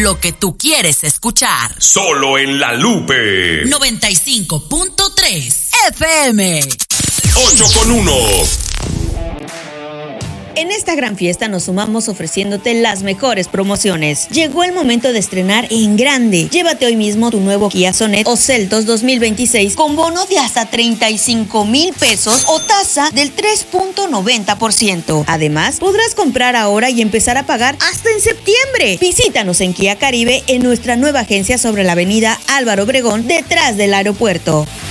lo que tú quieres escuchar. Solo en La Lupe 95.3 FM. 8:1. En esta gran fiesta nos sumamos ofreciéndote las mejores promociones. Llegó el momento de estrenar en grande. Llévate hoy mismo tu nuevo Kia Sonet o Seltos 2026 con bono de hasta 35,000 pesos o tasa del 3.90%. Además, podrás comprar ahora y empezar a pagar hasta en septiembre. Visítanos en Kia Caribe en nuestra nueva agencia sobre la avenida Álvaro Obregón, detrás del aeropuerto.